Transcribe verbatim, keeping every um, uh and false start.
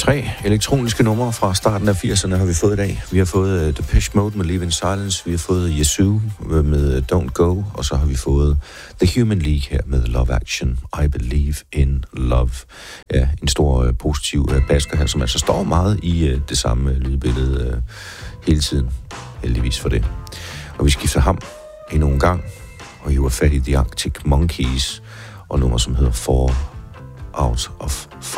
Tre elektroniske numre fra starten af firserne har vi fået i dag. Vi har fået uh, Depeche Mode med Live in Silence, vi har fået Yazoo med uh, Don't Go, og så har vi fået The Human League her med Love Action, I Believe in Love. Ja, en stor uh, positiv uh, basker her, som altså står meget i uh, det samme uh, lydbillede uh, hele tiden. Heldigvis for det. Og vi skifter ham endnu en gang, og hiver fat i The Arctic Monkeys, og nummer som hedder Four Out of Five.